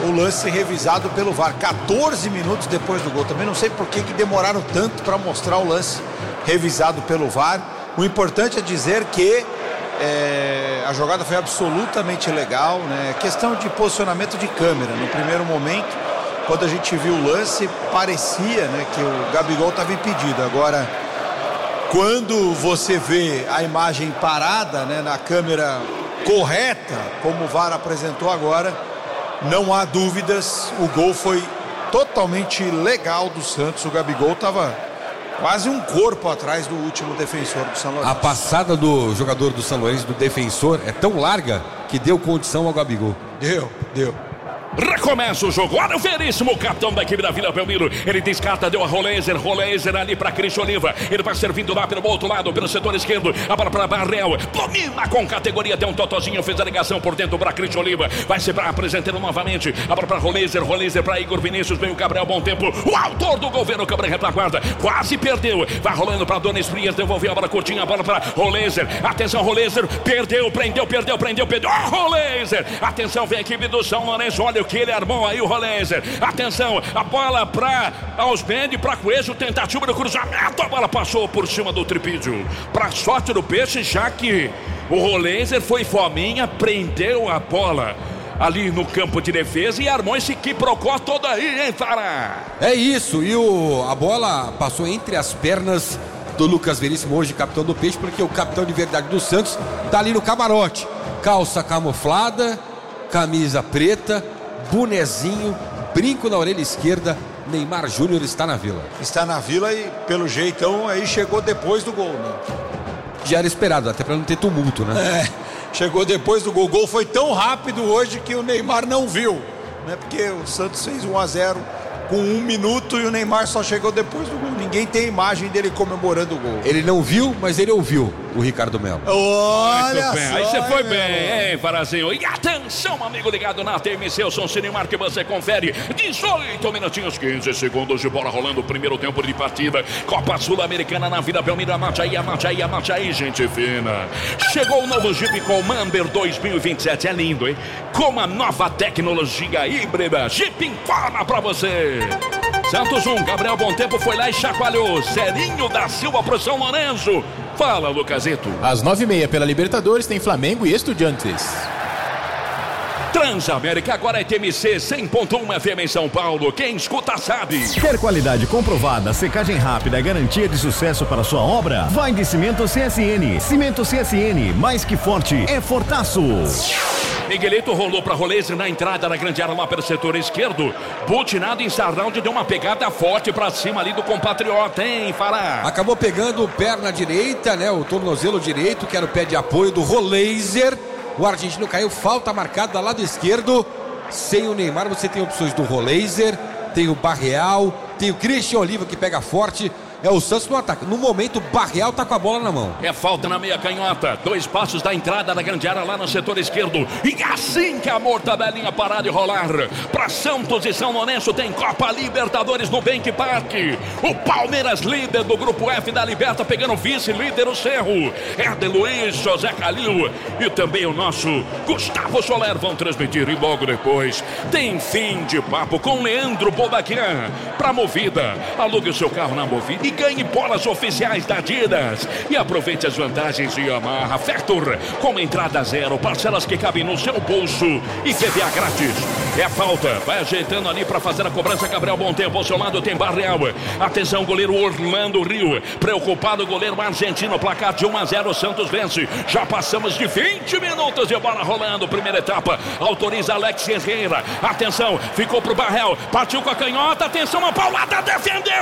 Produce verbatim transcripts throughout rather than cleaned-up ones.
o lance revisado pelo V A R, quatorze minutos depois do gol. Também não sei por que que demoraram tanto para mostrar o lance revisado pelo V A R. O importante é dizer que é, a jogada foi absolutamente legal, né? Questão de posicionamento de câmera. No primeiro momento, quando a gente viu o lance, parecia, né, que o Gabigol estava impedido. Agora, quando você vê a imagem parada, né, na câmera correta, como o V A R apresentou agora, não há dúvidas, o gol foi totalmente legal do Santos. O Gabigol estava quase um corpo atrás do último defensor do São Lourenço. A passada do jogador do São Lourenço, do defensor, é tão larga que deu condição ao Gabigol. Deu, deu. Recomeça o jogo, olha o Veríssimo, o capitão da equipe da Vila Belmiro. Ele descarta, deu a Roleiser, Roleiser ali para Cristian Oliva. Ele vai servindo lá pelo outro lado, pelo setor esquerdo. A bola para Barrel, domina com categoria, tem um totozinho, fez a ligação por dentro para Cristian Oliva. Vai ser para apresentando novamente. A bola para Roleiser, Roleiser para Igor Vinícius. Vem o Gabriel Bom Tempo, o autor do gol, vendo o Gabriel retaguarda. Quase perdeu, vai rolando para Dona Frias, devolveu a bola curtinha, a bola para Roleiser. Atenção, Roleiser, perdeu, prendeu, perdeu, prendeu, perdeu. Oh, Roleiser, atenção, vem a equipe do São Lourenço, olha o que ele armou aí, o Roleiser. Atenção, a bola para Ausbend, para Coelho, tentativa do cruzamento, a bola passou por cima do tripídio. Para sorte do Peixe, já que o Roleiser foi fominha, prendeu a bola ali no campo de defesa e armou esse quiprocó todo aí, hein, Fará? É isso, e o, a bola passou entre as pernas do Lucas Veríssimo, hoje capitão do Peixe, porque o capitão de verdade do Santos tá ali no camarote. Calça camuflada, camisa preta, bonezinho, brinco na orelha esquerda. Neymar Júnior está na Vila. Está na Vila e pelo jeitão aí chegou depois do gol, né? Já era esperado, até para não ter tumulto, né? É, chegou depois do gol. O gol foi tão rápido hoje que o Neymar não viu, né? Porque o Santos fez um a zero com um minuto e o Neymar só chegou depois do gol. Ninguém tem imagem dele comemorando o gol. Ele não viu, mas ele ouviu o Ricardo Melo. Olha bem. só, aí você foi meu. bem, hein, Farazinho? E atenção, amigo ligado na T M C, o São Cinemark, que você confere. dezoito minutinhos, quinze segundos de bola rolando, primeiro tempo de partida. Copa Sul-Americana na Vila Belmiro, amate aí, amate aí, amate aí, gente fina. Chegou o novo Jeep Commander dois mil e vinte e sete, é lindo, hein? Com uma nova tecnologia híbrida. Jeep informa pra você. Santos um, Gabriel Bom Tempo foi lá e chacoalhou. Serinho da Silva pro São Lourenço. Fala, Lucasito. Às nove e meia pela Libertadores tem Flamengo e Estudiantes. Transamérica, agora é T M C cem ponto um F M em São Paulo. Quem escuta sabe. Quer qualidade comprovada, secagem rápida, garantia de sucesso para sua obra? Vai de Cimento C S N. Cimento C S N, mais que forte, é fortaço. Miguelito rolou para Roleiser na entrada da grande área lá pelo setor esquerdo. Butinado em Sarralde, deu uma pegada forte para cima ali do compatriota, hein, Fará? Acabou pegando o perna direita, né? O tornozelo direito, que era o pé de apoio do Roleiser. O argentino caiu, falta marcada lado esquerdo. Sem o Neymar, você tem opções do Roleiser, tem o Barreal, tem o Cristian Oliva que pega forte. É o Santos no ataque. No momento, o Barreal tá com a bola na mão. É falta na meia canhota. Dois passos da entrada da grande área lá no setor esquerdo. E assim que a mortadelinha parar de rolar. Para Santos e São Lourenço tem Copa Libertadores no Bank Park. O Palmeiras, líder do grupo F da Liberta, pegando vice-líder o Cerro. Éder Luiz, José Calil e também o nosso Gustavo Soler vão transmitir. E logo depois tem fim de papo com Leandro Bobaquian. Para Movida, alugue o seu carro na Movida e ganhe bolas oficiais da Adidas. E aproveite as vantagens de Yamaha Factor, com entrada zero, parcelas que cabem no seu bolso e P V A grátis. É falta, vai ajeitando ali para fazer a cobrança. Gabriel Bom Tempo, ao seu lado tem Barreal. Atenção, goleiro Orlando Rio. Preocupado, goleiro argentino, placar de um a zero, Santos vence. Já passamos de vinte minutos de bola rolando, primeira etapa. Autoriza Alex Herrera. Atenção, ficou pro Barreal, partiu com a canhota. Atenção, a paulada, defendeu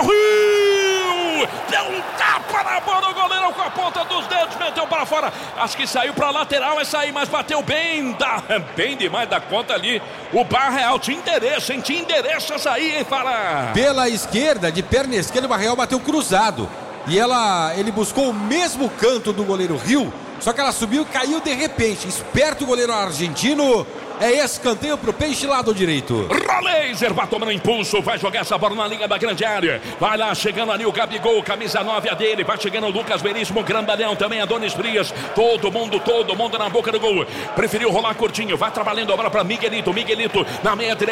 Rio. Deu um tapa na bola do goleiro com a ponta dos dedos, meteu para fora. Acho que saiu para lateral essa aí, mas bateu bem, da, bem demais da conta ali. O Barreal tinha endereço, hein? Tinha endereço essa aí, hein, Fala? Pela esquerda, de perna esquerda, o Barreal bateu cruzado. E ela, ele buscou o mesmo canto do goleiro Rio, só que ela subiu e caiu de repente. Esperto o goleiro argentino. É escanteio pro Peixe, lado direito. Roleiser vai tomando impulso, vai jogar essa bola na linha da grande área. Vai lá, chegando ali o Gabigol, camisa nove a dele. Vai chegando o Lucas Veríssimo, grandalhão também, a Dona Frias. Todo mundo, todo mundo na boca do gol. Preferiu rolar curtinho, vai trabalhando a bola pra Miguelito. Miguelito na meia direita.